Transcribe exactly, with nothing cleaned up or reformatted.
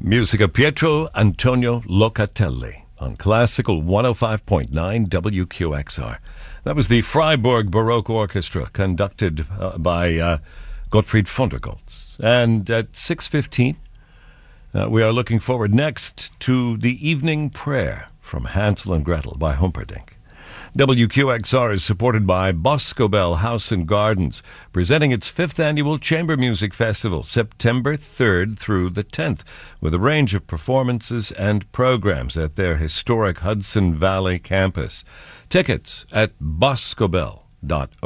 Music of Pietro Antonio Locatelli on Classical one oh five point nine W Q X R. That was the Freiburg Baroque Orchestra, conducted uh, by uh, Gottfried von der Goltz. And at six fifteen, uh, we are looking forward next to the Evening Prayer from Hansel and Gretel by Humperdinck. W Q X R is supported by Boscobel House and Gardens, presenting its fifth annual Chamber Music Festival, September third through the tenth, with a range of performances and programs at their historic Hudson Valley campus. Tickets at boscobel dot org.